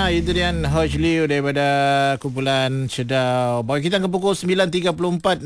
itu dia Hoj Liu daripada kumpulan Cedau. Bawa kita ke pukul 9.34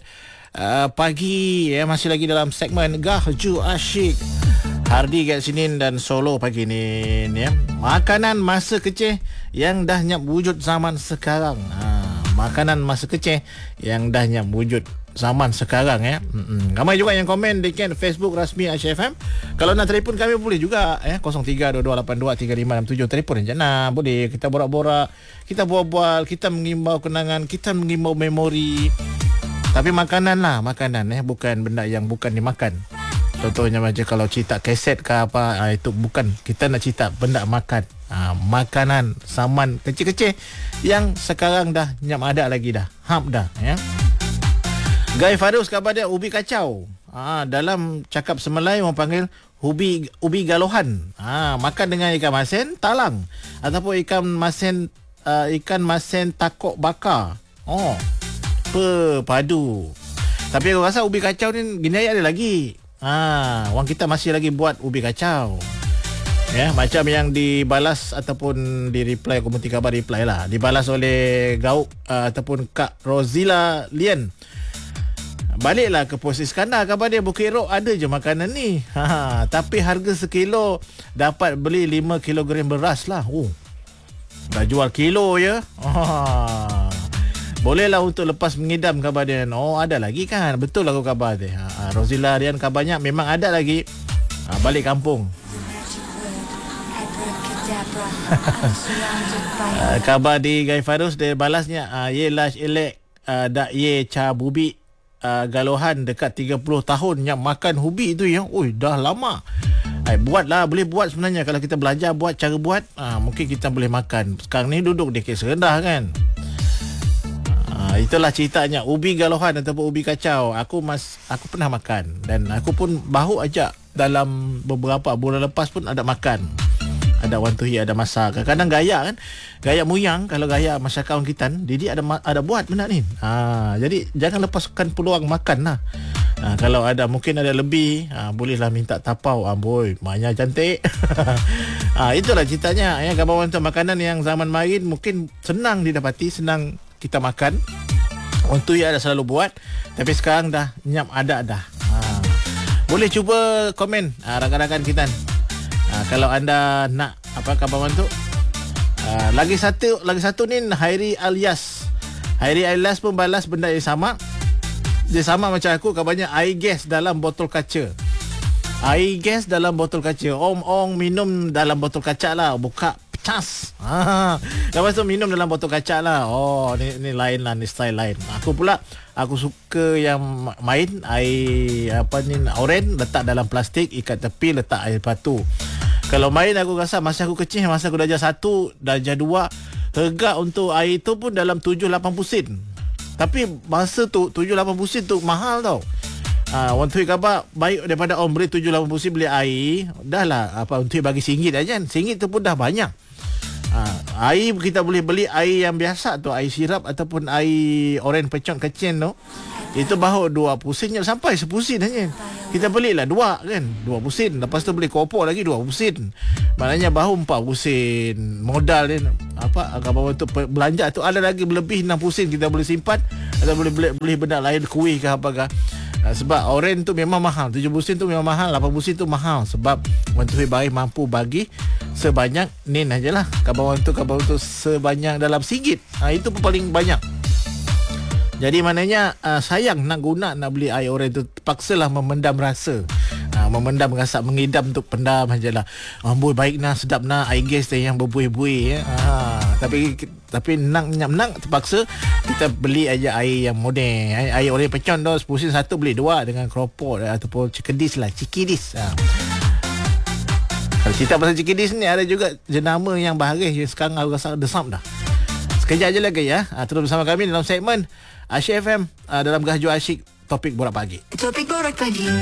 pagi ya, masih lagi dalam segmen Gahju Asyik. Hardi kat Senin dan Solo pagi ni ya. Makanan masa kecil yang dah nyap wujud zaman sekarang. Makanan masa kecil yang dah nyap wujud zaman sekarang ya. Ramai juga yang komen di Facebook rasmi Aisyah FM. Kalau nak telefon kami boleh juga ya, 0322823567. Telefon je nah, boleh kita borak-borak, kita bual-bual, kita mengimbau kenangan, kita mengimbau memori. Tapi makanan lah, makanan bukan benda yang bukan dimakan. Contohnya macam kalau cerita kaset ke apa, itu bukan, kita nak cerita benda makan. Makanan saman kecil-kecil yang sekarang dah nyam ada lagi dah. Hap dah ya. Guy Farus khabar dia ubi kacau. Dalam cakap Semelai orang panggil ubi galohan. Makan dengan ikan masin talang ataupun ikan masin takok bakar. Padu. Tapi aku rasa ubi kacau ni gini ada lagi. Orang kita masih lagi buat ubi kacau. Ya, macam yang dibalas ataupun di reply komuniti khabar reply lah. Dibalas oleh Gauk ataupun Kak Rozila Lian. Baliklah ke Pos Iskandar, khabar dia Bukit Rock ada je makanan ni. Tapi harga sekilo dapat beli 5 kilogram beras lah. Dah jual kilo je. Bolehlah untuk lepas mengidam, khabar dia. Ada lagi kan? Betul lah khabar dia. Rozila Rian kabarnya memang ada lagi. Balik kampung. Khabar di Guy Farus dia balasnya ye lash elek dak ye cha bubi galohan dekat 30 tahun yang makan ubi tu ya. Dah lama. Buatlah, boleh buat sebenarnya kalau kita belajar buat cara buat, mungkin kita boleh makan. Sekarang ni duduk di kes rendah kan. Itulah ceritanya ubi galohan ataupun ubi kacau. Aku pernah makan dan aku pun bahu ajak dalam beberapa bulan lepas pun ada makan. Ada Wan Tuhi ada masak. Kadang-kadang gaya kan, gaya muyang. Kalau gaya masyarakat orang Kitan, Didi ada buat benda ni. Jadi jangan lepaskan peluang makan lah. Kalau ada, mungkin ada lebih, bolehlah minta tapau. Boy, maknya cantik. Itulah ceritanya ya, gambar untuk makanan yang zaman main mungkin senang didapati, senang kita makan. Untuk ya ada selalu buat, tapi sekarang dah nyam ada dah. Boleh cuba komen rakan-rakan kita. Kalau anda nak apa khabar tu? Lagi satu ni Hairi Alias. Hairi Alias pun balas benda yang sama. Dia sama macam aku, kabarnya air gas dalam botol kaca. Air gas dalam botol kaca. Om minum dalam botol kaca lah, buka pecas. Lepas tu minum dalam botol kaca lah. Ni lain lah, ni style lain. Aku suka yang main air oren, letak dalam plastik, ikat tepi, letak air batu. Kalau main aku rasa masa aku kecil, masa aku darjah 1, darjah 2, harga untuk air tu pun dalam 7-8 sen. Tapi masa tu 7-8 sen tu mahal tau. Orang tu khabar baik daripada orang beli 7-8 sen beli air. Dah lah untuk bagi RM1 aja. RM1 tu pun dah banyak. Air kita boleh beli air yang biasa tu, air sirap ataupun air oren pecong kecil tu. Itu baru 20 sen sampai 10 sen aja. Kita belilah 2 kan, 20 sen. Lepas tu beli kopor lagi 20 sen. Maknanya baru 40 sen. Modal dia kalau untuk belanja tu ada lagi lebih 60 sen kita boleh simpan atau boleh beli benda lain, kuih ke apa ke. Sebab oren tu memang mahal, 70 sen tu memang mahal, 80 sen tu mahal. Sebab orang tu baik mampu bagi sebanyak ni ajalah. Kabar tu sebanyak dalam RM1. Itu pun paling banyak. Jadi maknanya sayang nak beli air oren tu, terpaksalah memendam rasa. Memendam rasa, mengidam untuk pendam ajalah. Boy baik nah, sedap nah air gas yang berbuih-buih ya. Tapi nak terpaksa kita beli aja air yang moden. Air oren pecon tu 10 sen satu, beli 2 dengan keropok ataupun cikidis. Kalau cerita pasal cikidis ni, ada juga jenama yang bahagia yang sekarang aku rasa desam dah. Sekejap je lagi ya. Terus bersama kami dalam segmen Aisyah FM dalam Gahju Asyik, topik borak pagi. Topik borak pagi.